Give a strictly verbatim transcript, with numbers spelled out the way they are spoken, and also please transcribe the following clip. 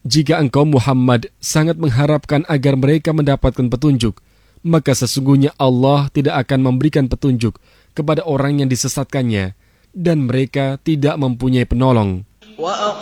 Jika engkau Muhammad sangat mengharapkan agar mereka mendapatkan petunjuk, maka sesungguhnya Allah tidak akan memberikan petunjuk kepada orang yang disesatkannya, dan mereka tidak mempunyai penolong.